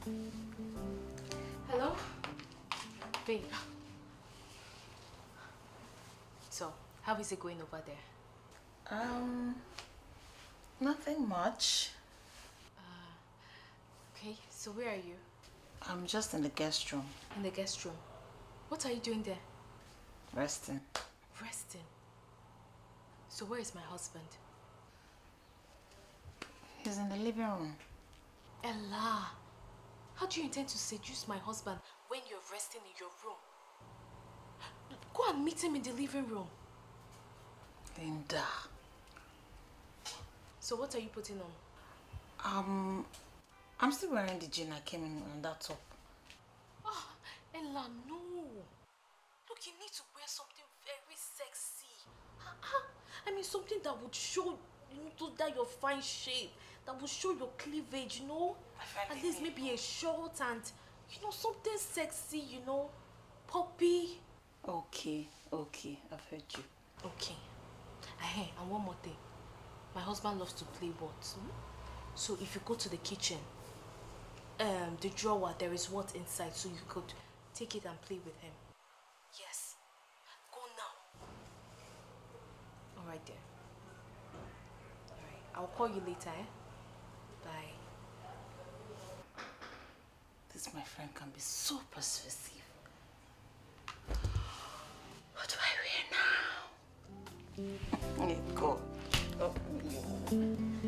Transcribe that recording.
Hello? Babe. So, how is it going over there? Nothing much. Okay, so where are you? I'm just in the guest room. In the guest room. What are you doing there? Resting. Resting. So where is my husband? He's in the living room. Ella, how do you intend to seduce my husband when you're resting in your room? Go and meet him in the living room. Linda. So what are you putting on? I'm still wearing the jean I came in on that top. Oh, Ella, no. Look, you need to wear something very sexy. I mean, something that would show, that your fine shape, that would show your cleavage, At least maybe a short and, something sexy, Poppy. Okay, I've heard you. Okay. Hey, and one more thing. My husband loves to play what? So if you go to the kitchen, the drawer, there is what inside, so you could take it and play with him. Yes. Go now. Alright dear. Alright. I'll call you later, eh? Bye. This, my friend, can be so persuasive. What do I wear now? Go. Oh, you.